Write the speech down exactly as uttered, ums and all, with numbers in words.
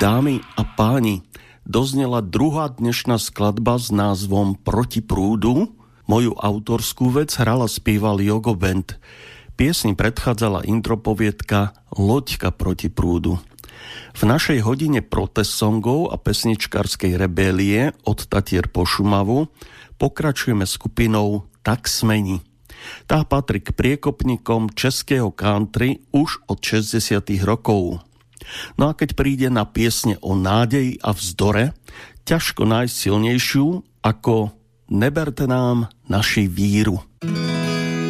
Dámy a páni, doznela druhá dnešná skladba s názvom Proti prúdu. Moju autorskú vec hrala spieval Jogo Band. Piesni predchádzala intropoviedka Loďka proti prúdu. V našej hodine protest songov a pesničkarskej rebélie od Tatier po Šumavu pokračujeme skupinou Tak smeni. Tá patrí k priekopníkom českého country už od šesťdesiatych rokov. No a keď príde na piesne o nádeji a vzdore, ťažko nájsť silnejšiu ako Neberte nám naši víru.